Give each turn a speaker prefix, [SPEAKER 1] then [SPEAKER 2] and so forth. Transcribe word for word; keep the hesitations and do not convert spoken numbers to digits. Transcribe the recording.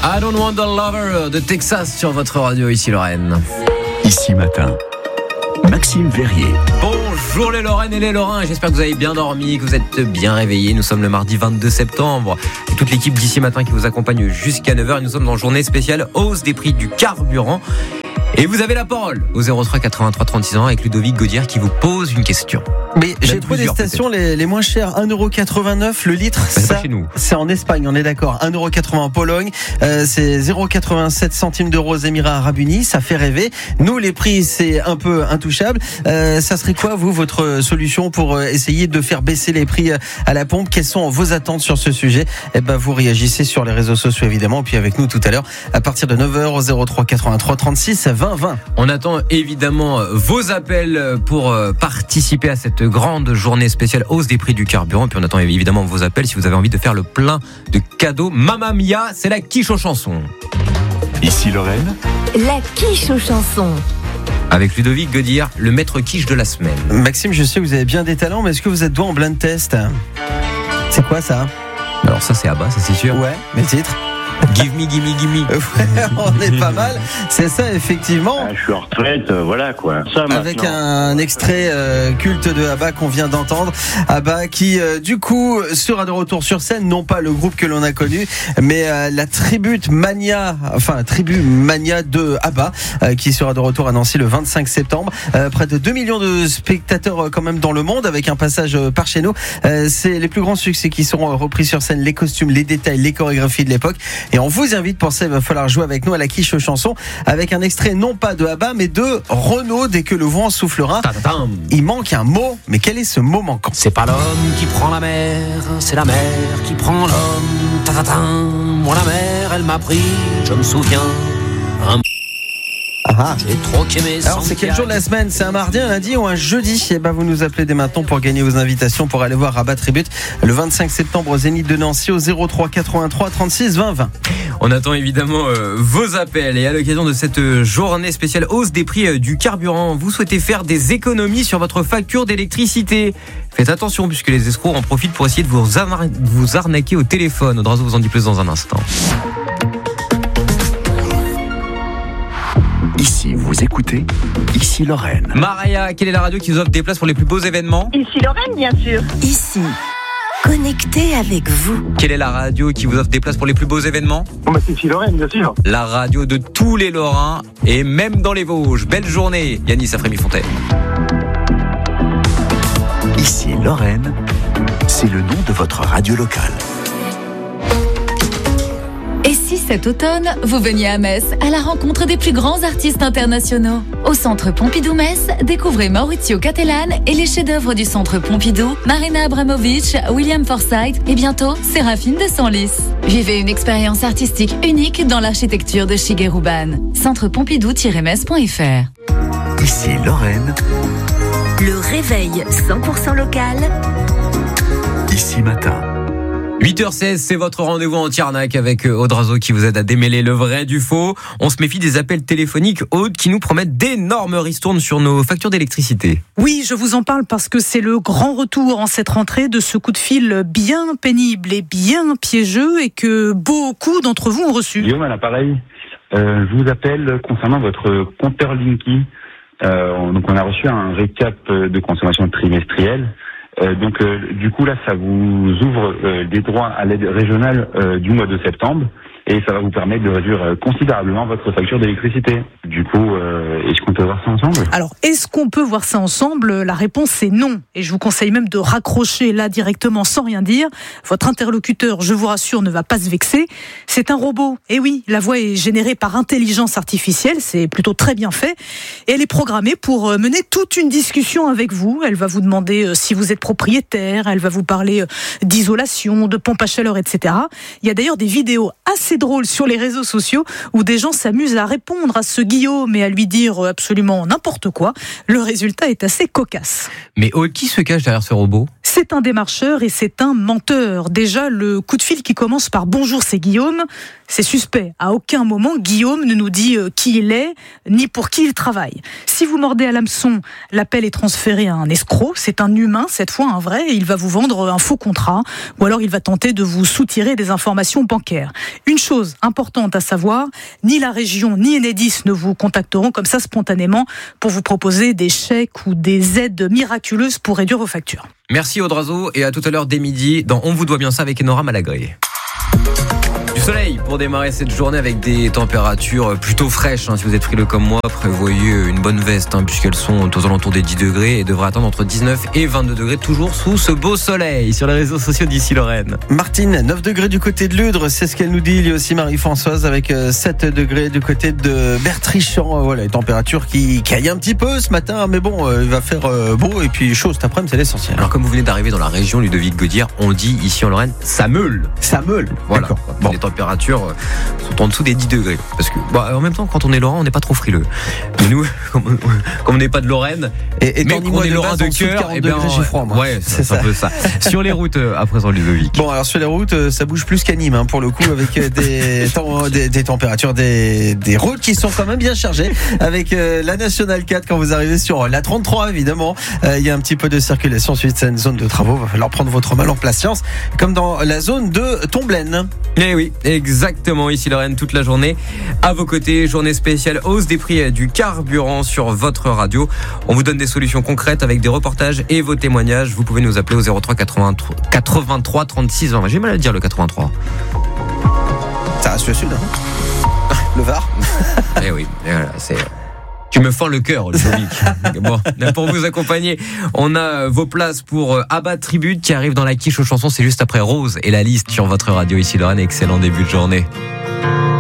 [SPEAKER 1] I Don't Want a Lover de Texas sur votre radio, ici Lorraine.
[SPEAKER 2] Ici Matin, Maxime Verrier.
[SPEAKER 1] Bonjour les Lorraines et les Lorrains, j'espère que vous avez bien dormi, que vous êtes bien réveillés. Nous sommes le mardi vingt-deux septembre et toute l'équipe d'Ici Matin qui vous accompagne jusqu'à neuf heures. Et nous sommes en journée spéciale hausse des prix du carburant. Et vous avez la parole au zéro trois quatre-vingt-trois trente-six ans avec Ludovic Gaudière qui vous pose une question.
[SPEAKER 3] Mais j'ai trouvé les stations les, les moins chères, un euro quatre-vingt-neuf le litre.
[SPEAKER 1] C'est
[SPEAKER 3] ça,
[SPEAKER 1] pas chez nous.
[SPEAKER 3] C'est en Espagne, on est d'accord. un euro quatre-vingts en Pologne, euh, c'est zéro virgule quatre-vingt-sept centimes d'euros aux Émirats Arabes Unis, ça fait rêver. Nous, les prix, c'est un peu intouchable. Euh, ça serait quoi, vous, votre solution pour essayer de faire baisser les prix à la pompe? Quelles sont vos attentes sur ce sujet? Eh ben, vous réagissez sur les réseaux sociaux, évidemment, puis avec nous tout à l'heure, à partir de neuf heures, au zéro trois quatre-vingt-trois trente-six vingt vingt.
[SPEAKER 1] On attend évidemment vos appels pour participer à cette grande journée spéciale hausse des prix du carburant. Et puis on attend évidemment vos appels si vous avez envie de faire le plein de cadeaux. Mamma Mia, c'est la quiche aux chansons.
[SPEAKER 2] Ici Lorraine.
[SPEAKER 4] La quiche aux chansons.
[SPEAKER 1] Avec Ludovic Gaudière, le maître quiche de la semaine.
[SPEAKER 3] Maxime, je sais que vous avez bien des talents, mais est-ce que vous êtes doué en blind test? C'est quoi ça?
[SPEAKER 1] Alors ça c'est à bas, ça c'est sûr.
[SPEAKER 3] Ouais, mes titres.
[SPEAKER 1] Give me, give me, give me.
[SPEAKER 3] Ouais, on est pas mal. C'est ça, effectivement.
[SPEAKER 5] Ah, je suis en retraite, euh, voilà quoi. Ça,
[SPEAKER 3] avec
[SPEAKER 5] maintenant.
[SPEAKER 3] un extrait euh, culte de ABBA qu'on vient d'entendre. ABBA qui, euh, du coup, sera de retour sur scène. Non pas le groupe que l'on a connu, mais euh, la Tribute Mania, enfin, Tribu Mania de ABBA, euh, qui sera de retour à Nancy le vingt-cinq septembre. Euh, près de deux millions de spectateurs euh, quand même dans le monde, avec un passage euh, par chez nous. Euh, c'est les plus grands succès qui seront euh, repris sur scène, les costumes, les détails, les chorégraphies de l'époque. Et on vous invite pour ça, il va falloir jouer avec nous à la quiche aux chansons avec un extrait non pas de ABBA mais de Renaud dès que le vent soufflera.
[SPEAKER 1] Ta-ta-tam.
[SPEAKER 3] Il manque un mot, mais quel est ce mot manquant?
[SPEAKER 6] C'est pas l'homme qui prend la mer, c'est la mer qui prend l'homme. Ta-ta-tam. Moi la mer, elle m'a pris, je me souviens. Un
[SPEAKER 3] Ah.
[SPEAKER 6] J'ai troqué mes
[SPEAKER 3] Alors c'est quel jour de la semaine? C'est un mardi, un lundi ou un jeudi? Et ben vous nous appelez dès maintenant pour gagner vos invitations pour aller voir ABBA Tribute le vingt-cinq septembre au Zénith de Nancy au zéro trois quatre-vingt-trois trente-six vingt vingt.
[SPEAKER 1] On attend évidemment euh, vos appels et à l'occasion de cette journée spéciale hausse des prix euh, du carburant, vous souhaitez faire des économies sur votre facture d'électricité. Faites attention puisque les escrocs en profitent pour essayer de vous, arna- vous arnaquer au téléphone. Odrazo vous en dit plus dans un instant.
[SPEAKER 2] Ici, vous écoutez Ici Lorraine.
[SPEAKER 1] Maria, quelle est la radio qui vous offre des places pour les plus beaux événements?
[SPEAKER 7] Ici Lorraine, bien sûr.
[SPEAKER 4] Ici, connecté avec vous.
[SPEAKER 1] Quelle est la radio qui vous offre des places pour les plus beaux événements?
[SPEAKER 5] Bon, bah, c'est ici Lorraine, bien sûr.
[SPEAKER 1] La radio de tous les Lorrains et même dans les Vosges. Belle journée, Yanis Afrémy-Fontaine.
[SPEAKER 2] Ici Lorraine, c'est le nom de votre radio locale.
[SPEAKER 8] Et si cet automne, vous veniez à Metz à la rencontre des plus grands artistes internationaux? Au Centre Pompidou-Metz, découvrez Maurizio Cattelan et les chefs-d'œuvre du Centre Pompidou, Marina Abramovic, William Forsythe et bientôt Séraphine de Senlis. Vivez une expérience artistique unique dans l'architecture de Shigeru Ban. centre pompidou tiret metz point f r.
[SPEAKER 2] Ici Lorraine.
[SPEAKER 4] Le réveil cent pour cent local.
[SPEAKER 2] Ici Matin.
[SPEAKER 1] huit heures seize, c'est votre rendez-vous anti-arnaque avec Odrazo qui vous aide à démêler le vrai du faux. On se méfie des appels téléphoniques Aude qui nous promettent d'énormes ristournes sur nos factures d'électricité.
[SPEAKER 9] Oui, je vous en parle parce que c'est le grand retour en cette rentrée de ce coup de fil bien pénible et bien piégeux et que beaucoup d'entre vous ont reçu.
[SPEAKER 5] Guillaume à l'appareil, euh, je vous appelle concernant votre compteur Linky. Euh, donc on a reçu un récap de consommation trimestrielle. Euh, donc euh, du coup là ça vous ouvre euh, des droits à l'aide régionale euh, du mois de septembre et ça va vous permettre de réduire euh, considérablement votre facture d'électricité. Du coup, euh, est-ce qu'on peut voir ça ensemble?
[SPEAKER 9] Alors, est-ce qu'on peut voir ça ensemble? La réponse c'est non. Et je vous conseille même de raccrocher là directement sans rien dire. Votre interlocuteur, je vous rassure, ne va pas se vexer. C'est un robot. Et oui, la voix est générée par intelligence artificielle. C'est plutôt très bien fait. Et elle est programmée pour mener toute une discussion avec vous. Elle va vous demander si vous êtes propriétaire. Elle va vous parler d'isolation, de pompe à chaleur, et cetera. Il y a d'ailleurs des vidéos assez drôles sur les réseaux sociaux où des gens s'amusent à répondre à ce Guillaume et à lui dire absolument n'importe quoi. Le résultat est assez cocasse.
[SPEAKER 1] Mais oh, qui se cache derrière ce robot ?
[SPEAKER 9] C'est un démarcheur et c'est un menteur. Déjà, le coup de fil qui commence par « Bonjour, c'est Guillaume », c'est suspect. À aucun moment, Guillaume ne nous dit qui il est, ni pour qui il travaille. Si vous mordez à l'hameçon, l'appel est transféré à un escroc. C'est un humain, cette fois un vrai, et il va vous vendre un faux contrat. Ou alors il va tenter de vous soutirer des informations bancaires. Une chose importante à savoir, ni la région ni Enedis ne vous contacteront comme ça spontanément pour vous proposer des chèques ou des aides miraculeuses pour réduire vos factures.
[SPEAKER 1] Merci Audrazo et à tout à l'heure dès midi dans On vous doit bien ça avec Enora Malagré. Du soleil pour démarrer cette journée avec des températures plutôt fraîches. Hein. Si vous êtes frileux comme moi, prévoyez une bonne veste hein, puisqu'elles sont aux alentours des dix degrés et devraient atteindre entre dix-neuf et vingt-deux degrés toujours sous ce beau soleil sur les réseaux sociaux d'ici Lorraine.
[SPEAKER 3] Martine, neuf degrés du côté de Ludre, c'est ce qu'elle nous dit. Il y a aussi Marie-Françoise avec sept degrés du côté de Bertrichamp. Voilà, les températures qui caillent un petit peu ce matin, mais bon, il va faire beau et puis chaud cet après-midi, c'est l'essentiel.
[SPEAKER 1] Alors comme vous venez d'arriver dans la région Ludovic Gaudière, on dit ici en Lorraine, ça meule.
[SPEAKER 3] Ça meule.
[SPEAKER 1] Voilà.
[SPEAKER 3] Bon.
[SPEAKER 1] Les températures sont en dessous des dix degrés. Parce que, bah, en même temps, quand on est lorrain, on n'est pas trop frileux. Mais nous, comme on n'est pas de Lorraine,
[SPEAKER 3] et, et
[SPEAKER 1] mais qu'on est lorrain de cœur,
[SPEAKER 3] et ben, j'ai froid, moi.
[SPEAKER 1] Ouais, c'est, c'est un peu ça. Sur les routes, à présent, Ludovic.
[SPEAKER 3] Bon, alors sur les routes, ça bouge plus qu'à Nîmes, hein, pour le coup, avec des, temps, des, des températures, des, des routes qui sont quand même bien chargées. Avec euh, la Nationale quatre, quand vous arrivez sur la trente-trois, évidemment, euh, il y a un petit peu de circulation suite, c'est une zone de travaux. Il va falloir prendre votre mal en patience, comme dans la zone de Tomblaine.
[SPEAKER 1] Eh oui, exactement, ici Lorraine, toute la journée. À vos côtés, journée spéciale hausse des prix du carburant sur votre radio. On vous donne des solutions concrètes avec des reportages et vos témoignages. Vous pouvez nous appeler au zéro trois quatre-vingt-trois, quatre-vingt-trois trente-six vingt. J'ai mal à le dire le quatre-vingt-trois.
[SPEAKER 3] Ça reste le sud, hein. Le Var.
[SPEAKER 1] Eh oui, et voilà, c'est... Tu me fends le cœur, Ludovic. Bon, pour vous accompagner, on a vos places pour Abba Tribute qui arrive dans la quiche aux chansons. C'est juste après Rose et la liste sur votre radio ici Lorraine. Excellent début de journée.